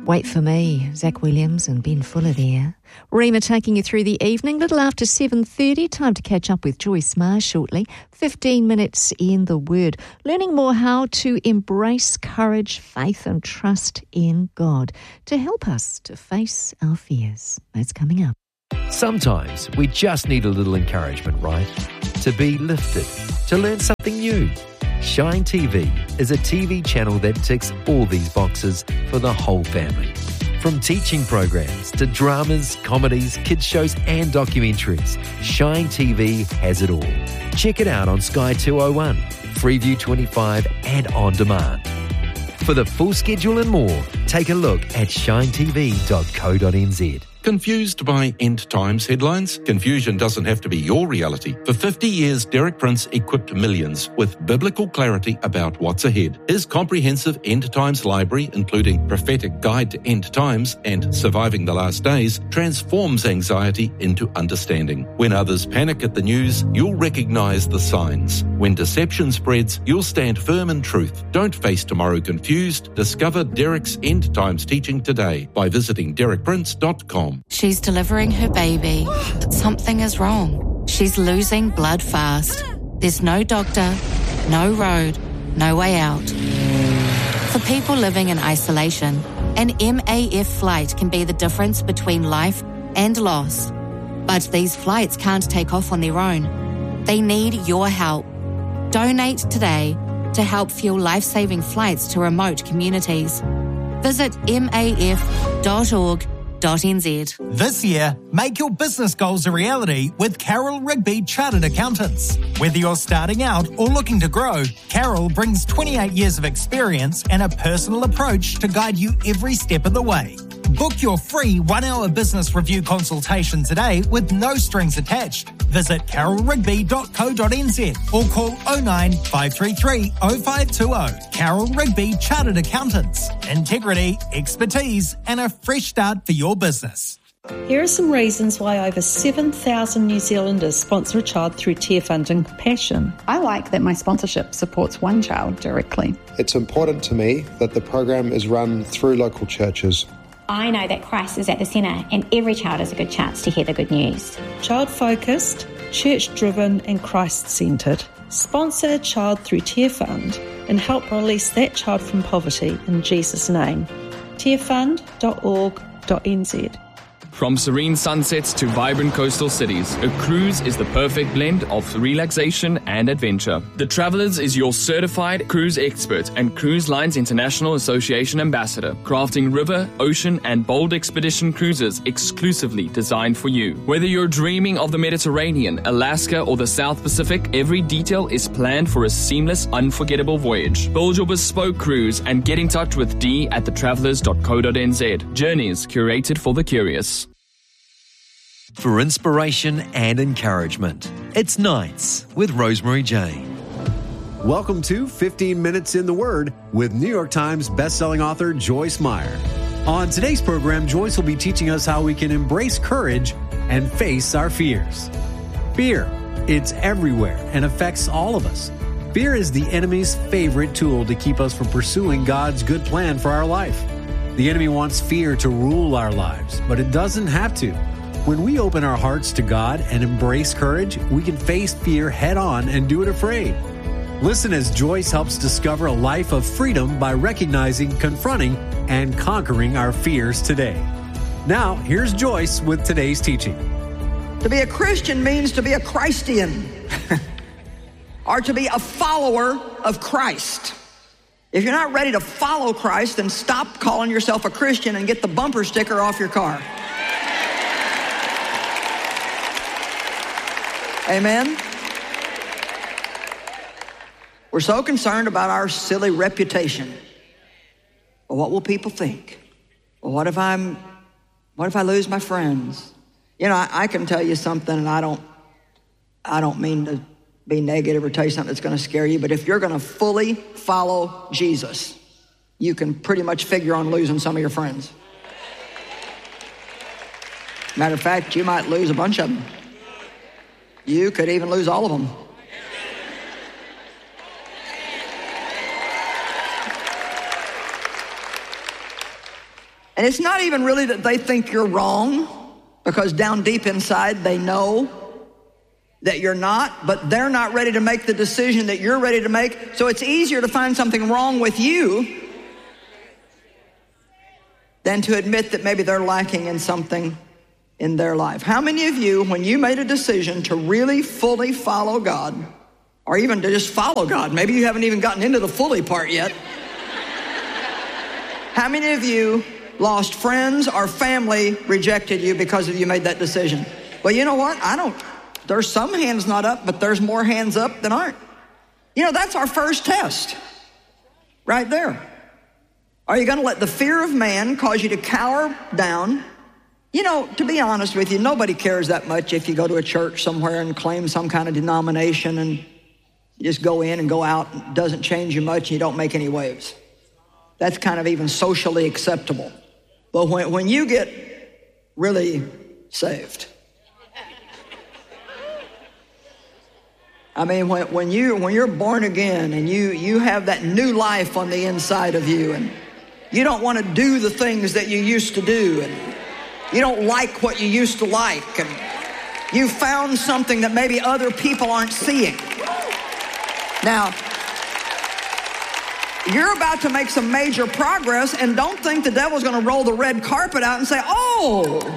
Wait for Me, Zach Williams and Ben Fuller there. Rima taking you through the evening, little after 7:30. Time to catch up with Joyce Meyer shortly. 15 minutes in the Word. Learning more how to embrace courage, faith and trust in God to help us to face our fears. That's coming up. Sometimes we just need a little encouragement, right? To be lifted, to learn something new. Shine TV is a TV channel that ticks all these boxes for the whole family. From teaching programs to dramas, comedies, kids shows and documentaries, Shine TV has it all. Check it out on Sky 201, Freeview 25 and on demand. For the full schedule and more, take a look at shinetv.co.nz. Confused by end times headlines? Confusion doesn't have to be your reality. For 50 years, Derek Prince equipped millions with biblical clarity about what's ahead. His comprehensive end times library, including Prophetic Guide to End Times and Surviving the Last Days, transforms anxiety into understanding. When others panic at the news, you'll recognize the signs. When deception spreads, you'll stand firm in truth. Don't face tomorrow confused. Discover Derek's end times teaching today by visiting derekprince.com. She's delivering her baby, but something is wrong. She's losing blood fast. There's no doctor, no road, no way out. For people living in isolation, an MAF flight can be the difference between life and loss. But these flights can't take off on their own. They need your help. Donate today to help fuel life-saving flights to remote communities. Visit maf.org.nz. This year, make your business goals a reality with Carol Rigby Chartered Accountants. Whether you're starting out or looking to grow, Carol brings 28 years of experience and a personal approach to guide you every step of the way. Book your free 1-hour business review consultation today with no strings attached. Visit carolrigby.co.nz or call 09 533 0520. Carol Rigby Chartered Accountants. Integrity, expertise and a fresh start for your business. Here are some reasons why over 7,000 New Zealanders sponsor a child through Tearfund and Compassion. I like that my sponsorship supports one child directly. It's important to me that the program is run through local churches. I know that Christ is at the centre and every child has a good chance to hear the good news. Child-focused, church-driven and Christ-centred. Sponsor a child through Tearfund and help release that child from poverty in Jesus' name. tearfund.org.nz. From serene sunsets to vibrant coastal cities, a cruise is the perfect blend of relaxation and adventure. The Travelers is your certified cruise expert and Cruise Lines International Association ambassador, crafting river, ocean, and bold expedition cruises exclusively designed for you. Whether you're dreaming of the Mediterranean, Alaska, or the South Pacific, every detail is planned for a seamless, unforgettable voyage. Build your bespoke cruise and get in touch with Dee at thetravelers.co.nz. Journeys curated for the curious. For inspiration and encouragement, it's Nights with Rosemary Jane. Welcome to 15 Minutes in the Word with New York Times bestselling author Joyce Meyer. On today's program, Joyce will be teaching us how we can embrace courage and face our fears. Fear, it's everywhere and affects all of us. Fear is the enemy's favorite tool to keep us from pursuing God's good plan for our life. The enemy wants fear to rule our lives, but it doesn't have to. When we open our hearts to God and embrace courage, we can face fear head on and do it afraid. Listen as Joyce helps discover a life of freedom by recognizing, confronting, and conquering our fears today. Now, here's Joyce with today's teaching. To be a Christian means to be a Christian, or to be a follower of Christ. If you're not ready to follow Christ, then stop calling yourself a Christian and get the bumper sticker off your car. Amen? We're so concerned about our silly reputation. Well, what will people think? Well, what if I lose my friends? You know, I can tell you something, and I don't mean to be negative or tell you something that's going to scare you, but if you're going to fully follow Jesus, you can pretty much figure on losing some of your friends. Matter of fact, you might lose a bunch of them. You could even lose all of them. And it's not even really that they think you're wrong, because down deep inside they know that you're not, but they're not ready to make the decision that you're ready to make. So it's easier to find something wrong with you than to admit that maybe they're lacking in something in their life. How many of you, when you made a decision to really fully follow God, or even to just follow God, maybe you haven't even gotten into the fully part yet, how many of you lost friends or family rejected you because of you made that decision? Well, you know what? There's some hands not up, but there's more hands up than aren't. You know, that's our first test right there. Are you going to let the fear of man cause you to cower down? You know, to be honest with you, nobody cares that much if you go to a church somewhere and claim some kind of denomination and you just go in and go out. It doesn't change you much and you don't make any waves. That's kind of even socially acceptable. But when you get really saved, I mean, when you're born again and you have that new life on the inside of you, and you don't want to do the things that you used to do, and you don't like what you used to like, and you found something that maybe other people aren't seeing. Now, you're about to make some major progress, and don't think the devil's going to roll the red carpet out and say, oh.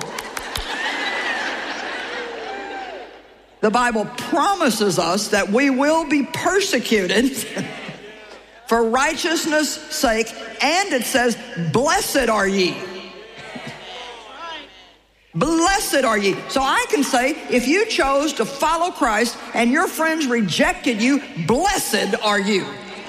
The Bible promises us that we will be persecuted for righteousness' sake, and it says, blessed are ye. Blessed are ye. So I can say, if you chose to follow Christ and your friends rejected you, blessed are you.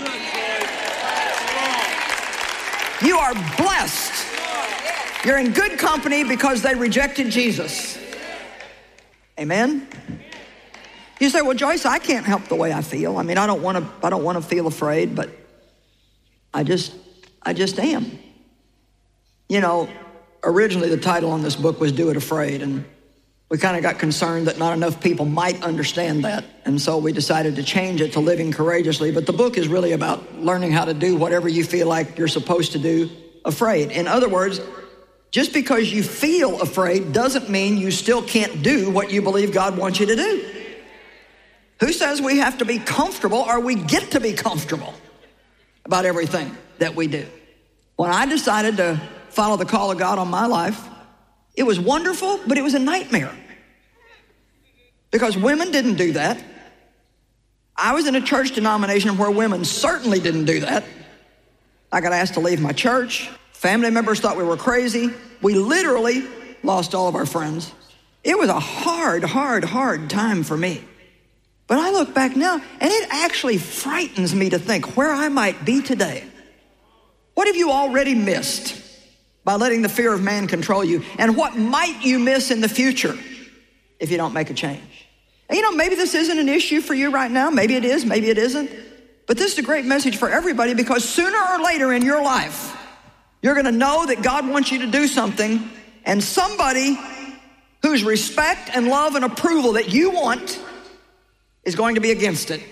You are blessed. You're in good company because they rejected Jesus. Amen? You say, well, Joyce, I can't help the way I feel. I mean, I don't want to feel afraid, but I just am. You know, originally the title on this book was Do It Afraid, and we kind of got concerned that not enough people might understand that, and so we decided to change it to Living Courageously. But the book is really about learning how to do whatever you feel like you're supposed to do afraid. In other words, just because you feel afraid doesn't mean you still can't do what you believe God wants you to do. Who says we have to be comfortable, or we get to be comfortable about everything that we do? When I decided to follow the call of God on my life, it was wonderful, but it was a nightmare. Because women didn't do that. I was in a church denomination where women certainly didn't do that. I got asked to leave my church. Family members thought we were crazy. We literally lost all of our friends. It was a hard time for me. But I look back now, and it actually frightens me to think where I might be today. What have you already missed by letting the fear of man control you? And what might you miss in the future if you don't make a change? And you know, maybe this isn't an issue for you right now. Maybe it is, maybe it isn't. But this is a great message for everybody, because sooner or later in your life, you're going to know that God wants you to do something, and somebody whose respect and love and approval that you want is going to be against it.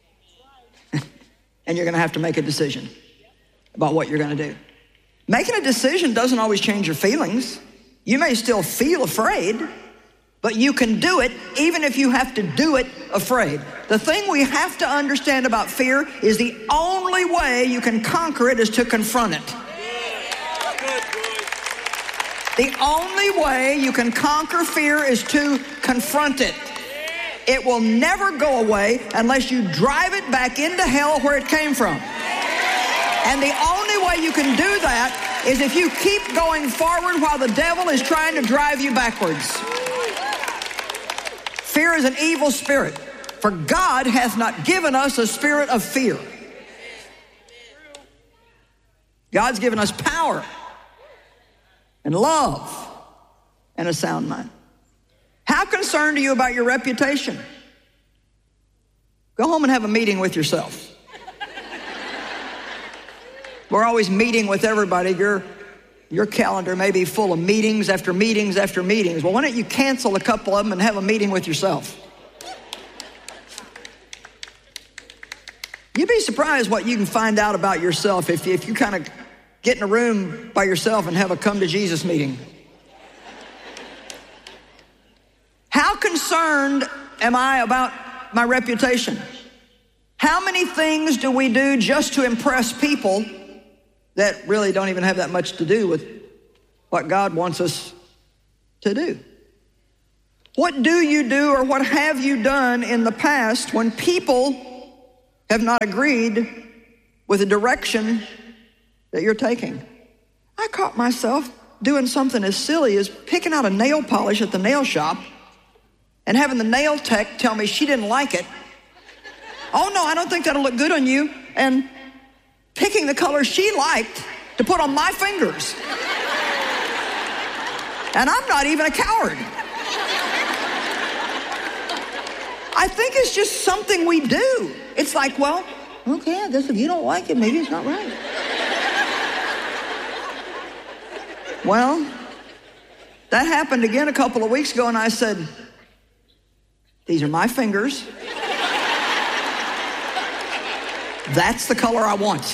And you're going to have to make a decision about what you're going to do. Making a decision doesn't always change your feelings. You may still feel afraid, but you can do it even if you have to do it afraid. The thing we have to understand about fear is the only way you can conquer it is to confront it. The only way you can conquer fear is to confront it. It will never go away unless you drive it back into hell where it came from. And the only way you can do that is if you keep going forward while the devil is trying to drive you backwards. Fear is an evil spirit, for God hath not given us a spirit of fear. God's given us power and love and a sound mind. How concerned are you about your reputation? Go home and have a meeting with yourself. We're always meeting with everybody. Your calendar may be full of meetings after meetings after meetings. Well, why don't you cancel a couple of them and have a meeting with yourself? You'd be surprised what you can find out about yourself if you kind of get in a room by yourself and have a come to Jesus meeting. How concerned am I about my reputation? How many things do we do just to impress people that really don't even have that much to do with what God wants us to do? What do you do or what have you done in the past when people have not agreed with the direction that you're taking? I caught myself doing something as silly as picking out a nail polish at the nail shop and having the nail tech tell me she didn't like it. Oh no, I don't think that'll look good on you. And picking the color she liked to put on my fingers. And I'm not even a coward. I think it's just something we do. It's like, well, okay, I guess if you don't like it, maybe it's not right. Well, that happened again a couple of weeks ago, and I said, these are my fingers. That's the color I want.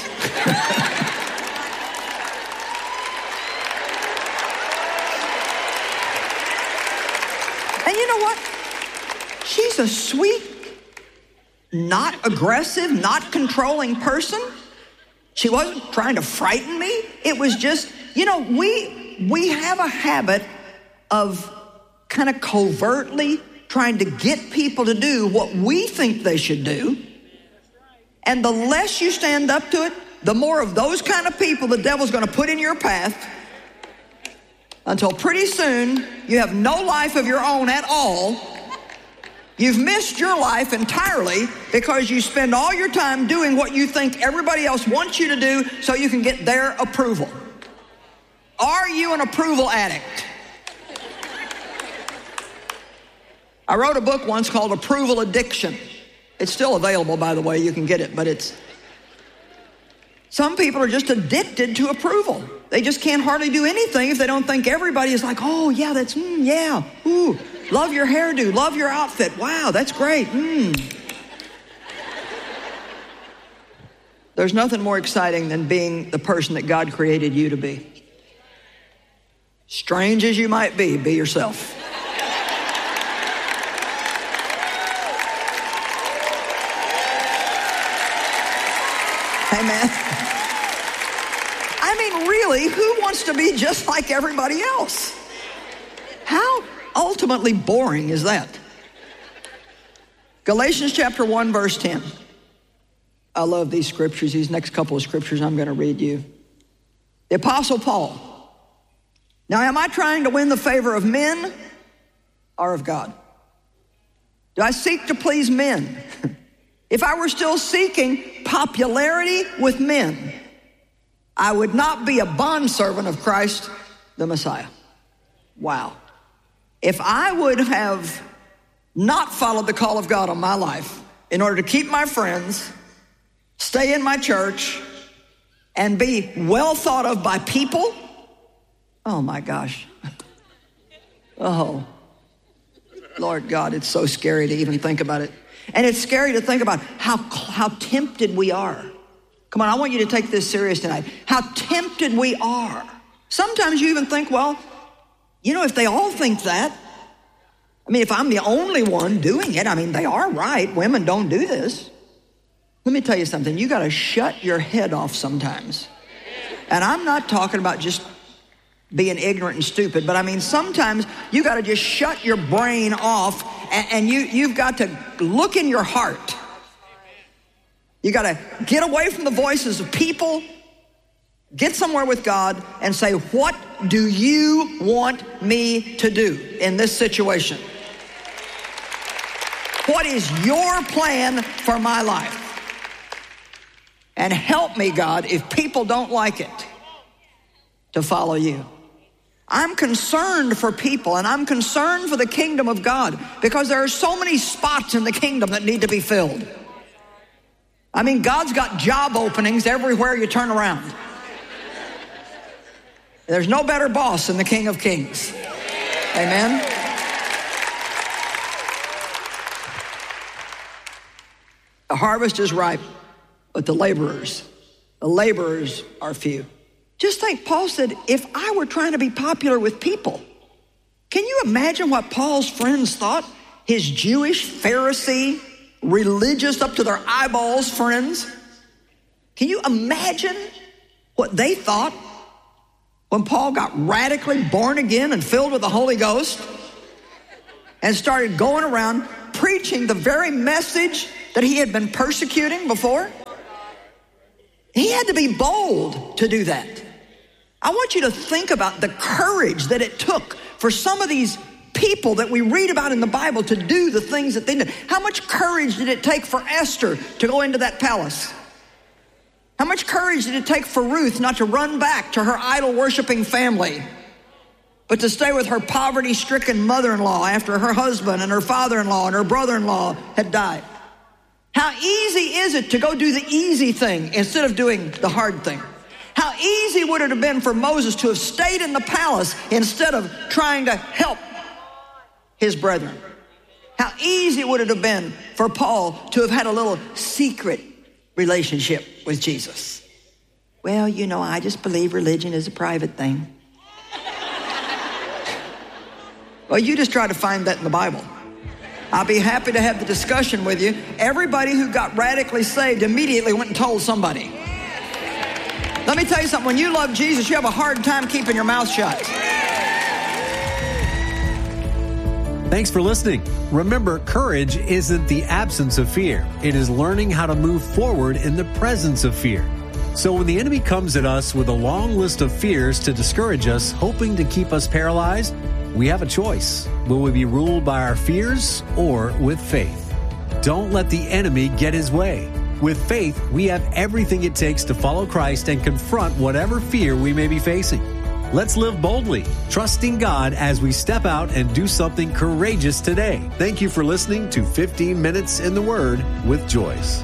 And you know what? She's a sweet, not aggressive, not controlling person. She wasn't trying to frighten me. It was just, you know, we have a habit of kind of covertly trying to get people to do what we think they should do. And the less you stand up to it, the more of those kind of people the devil's going to put in your path until pretty soon you have no life of your own at all. You've missed your life entirely because you spend all your time doing what you think everybody else wants you to do so you can get their approval. Are you an approval addict? I wrote a book once called Approval Addiction. It's still available, by the way, you can get it, but some people are just addicted to approval. They just can't hardly do anything if they don't think everybody is like, oh yeah, that's, yeah, ooh, love your hairdo, love your outfit, wow, that's great, There's nothing more exciting than being the person that God created you to be. Strange as you might be yourself. Amen. I mean, really, who wants to be just like everybody else? How ultimately boring is that? Galatians chapter 1, verse 10. I love these scriptures, these next couple of scriptures I'm going to read you. The Apostle Paul. Now, am I trying to win the favor of men or of God? Do I seek to please men? If I were still seeking popularity with men, I would not be a bondservant of Christ, the Messiah. Wow. If I would have not followed the call of God on my life in order to keep my friends, stay in my church, and be well thought of by people, oh my gosh. Oh, Lord God, it's so scary to even think about it. And it's scary to think about how tempted we are. Come on, I want you to take this serious tonight. How tempted we are. Sometimes you even think, well, you know, if they all think that, I mean, if I'm the only one doing it, I mean, they are right. Women don't do this. Let me tell you something. You got to shut your head off sometimes. And I'm not talking about just being ignorant and stupid, but I mean, sometimes you got to just shut your brain off and you've got to look in your heart. You got to get away from the voices of people, get somewhere with God and say, what do you want me to do in this situation? What is your plan for my life? And help me, God, if people don't like it, to follow you. I'm concerned for people, and I'm concerned for the kingdom of God because there are so many spots in the kingdom that need to be filled. I mean, God's got job openings everywhere you turn around. There's no better boss than the King of Kings. Amen? The harvest is ripe, but the laborers are few. Just think, Paul said, if I were trying to be popular with people, can you imagine what Paul's friends thought? His Jewish, Pharisee, religious up to their eyeballs friends. Can you imagine what they thought when Paul got radically born again and filled with the Holy Ghost and started going around preaching the very message that he had been persecuting before? He had to be bold to do that. I want you to think about the courage that it took for some of these people that we read about in the Bible to do the things that they did. How much courage did it take for Esther to go into that palace? How much courage did it take for Ruth not to run back to her idol-worshiping family, but to stay with her poverty-stricken mother-in-law after her husband and her father-in-law and her brother-in-law had died? How easy is it to go do the easy thing instead of doing the hard thing? How easy would it have been for Moses to have stayed in the palace instead of trying to help his brethren? How easy would it have been for Paul to have had a little secret relationship with Jesus? Well, you know, I just believe religion is a private thing. Well, you just try to find that in the Bible. I'll be happy to have the discussion with you. Everybody who got radically saved immediately went and told somebody. Let me tell you something. When you love Jesus, you have a hard time keeping your mouth shut. Thanks for listening. Remember, courage isn't the absence of fear. It is learning how to move forward in the presence of fear. So when the enemy comes at us with a long list of fears to discourage us, hoping to keep us paralyzed, we have a choice. Will we be ruled by our fears or with faith? Don't let the enemy get his way. With faith, we have everything it takes to follow Christ and confront whatever fear we may be facing. Let's live boldly, trusting God as we step out and do something courageous today. Thank you for listening to 15 Minutes in the Word with Joyce.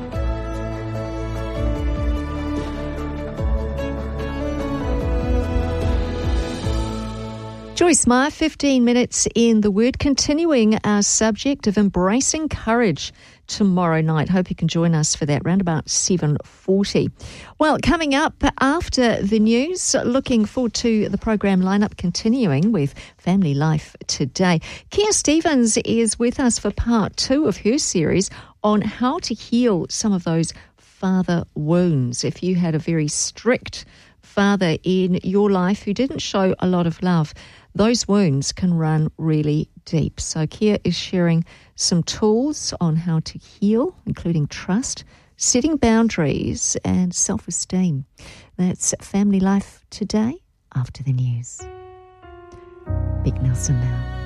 Joyce Meyer, 15 Minutes in the Word, continuing our subject of embracing courage tomorrow night. Hope you can join us for that, round about 7:40. Well, coming up after the news, looking forward to the program lineup continuing with Family Life Today. Kia Stevens is with us for part 2 of her series on how to heal some of those father wounds. If you had a very strict father in your life who didn't show a lot of love, those wounds can run really deep. So Kia is sharing some tools on how to heal, including trust, setting boundaries, and self-esteem. That's Family Life Today after the news. Big Nelson now.